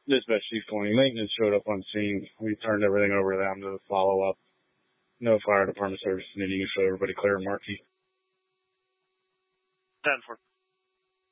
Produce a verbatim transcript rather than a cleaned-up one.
Dispatch Chief twenty, maintenance showed up on scene. We turned everything over to them to follow up. No fire department service needing, so everybody clear and marquee. ten four.